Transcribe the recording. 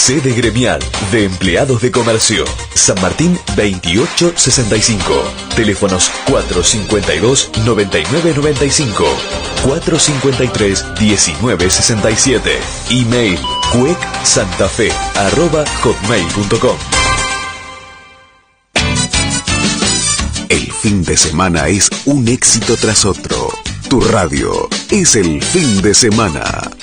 Sede gremial de empleados de comercio. San Martín 2865. Teléfonos 452-9995. 453-1967. Email cuecsantafe@hotmail.com. El fin de semana es un éxito tras otro. Tu radio es el fin de semana.